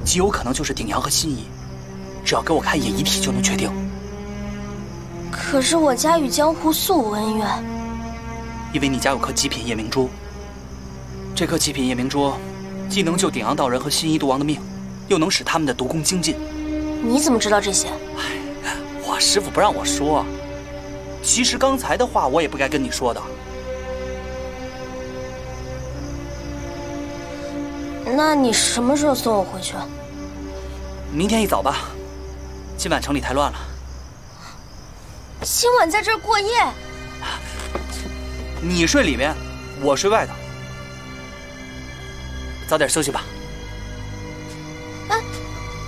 极有可能就是鼎阳和心仪。只要给我看一眼遗体就能确定。 可是我家与江湖素无恩怨。 因为你家有颗极品夜明珠，这颗极品夜明珠既能救鼎阳道人和心仪毒王的命，又能使他们的毒功精进。 你怎么知道这些？ 我师父不让我说。其实刚才的话我也不该跟你说的。 那你什么时候送我回去？ 明天一早吧。今晚城里太乱了。 今晚在这儿过夜？ 你睡里面，我睡外头。早点休息吧。